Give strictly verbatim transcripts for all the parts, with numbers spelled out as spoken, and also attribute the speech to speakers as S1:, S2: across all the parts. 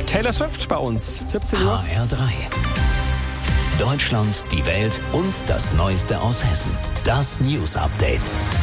S1: Taylor Swift bei uns. siebzehn Uhr.
S2: H R drei. Deutschland, die Welt und das Neueste aus Hessen. Das News Update.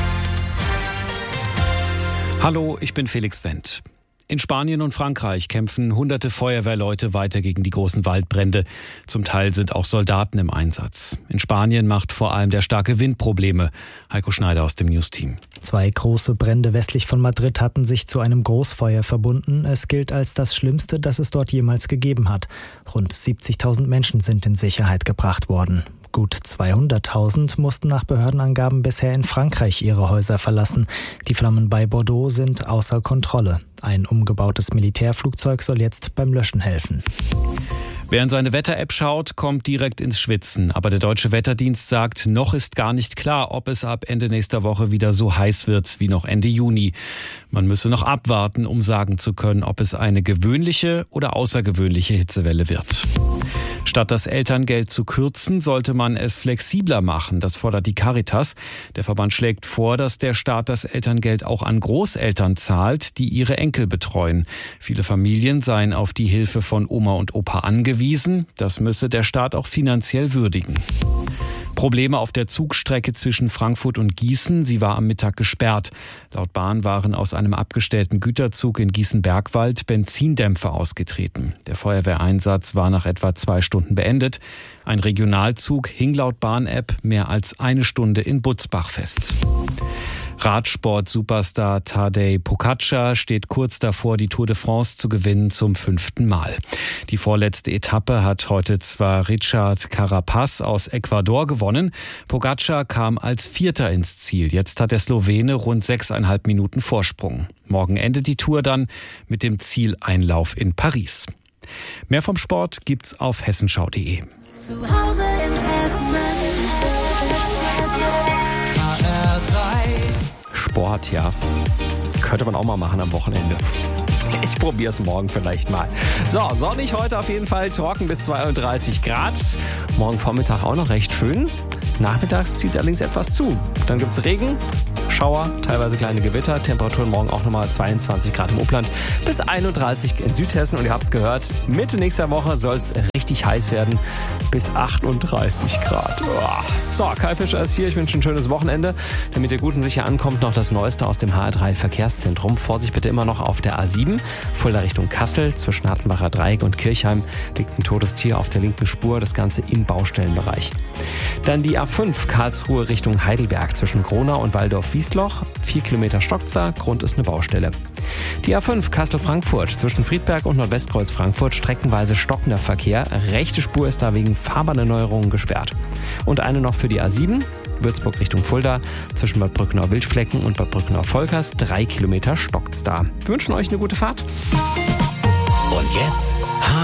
S3: Hallo, ich bin Felix Wendt. In Spanien und Frankreich kämpfen hunderte Feuerwehrleute weiter gegen die großen Waldbrände. Zum Teil sind auch Soldaten im Einsatz. In Spanien macht vor allem der starke Wind Probleme. Heiko Schneider aus dem News-Team.
S4: Zwei große Brände westlich von Madrid hatten sich zu einem Großfeuer verbunden. Es gilt als das Schlimmste, das es dort jemals gegeben hat. Rund siebzigtausend Menschen sind in Sicherheit gebracht worden. Gut zweihunderttausend mussten nach Behördenangaben bisher in Frankreich ihre Häuser verlassen. Die Flammen bei Bordeaux sind außer Kontrolle. Ein umgebautes Militärflugzeug soll jetzt beim Löschen helfen.
S3: Wer in seine Wetter-App schaut, kommt direkt ins Schwitzen. Aber der Deutsche Wetterdienst sagt, noch ist gar nicht klar, ob es ab Ende nächster Woche wieder so heiß wird wie noch Ende Juni. Man müsse noch abwarten, um sagen zu können, ob es eine gewöhnliche oder außergewöhnliche Hitzewelle wird. Statt das Elterngeld zu kürzen, sollte man es flexibler machen. Das fordert die Caritas. Der Verband schlägt vor, dass der Staat das Elterngeld auch an Großeltern zahlt, die ihre Enkel betreuen. Viele Familien seien auf die Hilfe von Oma und Opa angewiesen. Das müsse der Staat auch finanziell würdigen. Probleme auf der Zugstrecke zwischen Frankfurt und Gießen. Sie war am Mittag gesperrt. Laut Bahn waren aus einem abgestellten Güterzug in Gießen-Bergwald Benzindämpfe ausgetreten. Der Feuerwehreinsatz war nach etwa zwei Stunden beendet. Ein Regionalzug hing laut Bahn-App mehr als eine Stunde in Butzbach fest. Radsport-Superstar Tadej Pogačar steht kurz davor, die Tour de France zu gewinnen zum fünften Mal. Die vorletzte Etappe hat heute zwar Richard Carapaz aus Ecuador gewonnen. Pogačar kam als Vierter ins Ziel. Jetzt hat der Slowene rund sechseinhalb Minuten Vorsprung. Morgen endet die Tour dann mit dem Zieleinlauf in Paris. Mehr vom Sport gibt's auf hessenschau punkt de.
S5: Zu Hause in Hessen.
S1: Sport, ja. Könnte man auch mal machen am Wochenende. Ich probiere es morgen vielleicht mal. So, sonnig heute auf jeden Fall, trocken bis zweiunddreißig Grad. Morgen Vormittag auch noch recht schön. Nachmittags zieht es allerdings etwas zu. Dann gibt es Regen, Schauer, teilweise kleine Gewitter. Temperaturen morgen auch nochmal zweiundzwanzig Grad im Upland bis einunddreißig in Südhessen. Und ihr habt es gehört, Mitte nächster Woche soll es richtig heiß werden bis achtunddreißig Grad. So, Kai Fischer ist hier. Ich wünsche ein schönes Wochenende. Damit ihr gut und sicher ankommt, noch das Neueste aus dem H R drei Verkehrszentrum. Vorsicht bitte immer noch auf der A sieben, Fulda Richtung Kassel. Zwischen Hattenbacher Dreieck und Kirchheim liegt ein totes Tier auf der linken Spur. Das Ganze im Baustellenbereich. Dann die A fünf, Karlsruhe Richtung Heidelberg. Zwischen Gronau und Waldorf-Wiesloch. Vier Kilometer stockt's da. Grund ist eine Baustelle. Die A fünf, Kassel-Frankfurt. Zwischen Friedberg und Nordwestkreuz Frankfurt streckenweise stockender Verkehr. Rechte Spur ist da wegen Fahrbahnerneuerungen gesperrt. Und eine noch für die A sieben, Würzburg Richtung Fulda. Zwischen Bad Brückenau-Wildflecken und Bad Brückenau-Volkers. Drei Kilometer stockt's da. Wir wünschen euch eine gute Fahrt.
S2: Und jetzt